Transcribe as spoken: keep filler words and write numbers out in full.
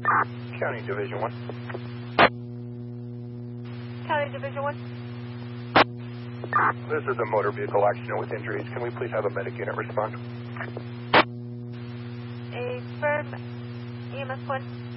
County Division one. County Division one. This is a motor vehicle accident with injuries. Can we please have a medic unit respond? A firm E M S one.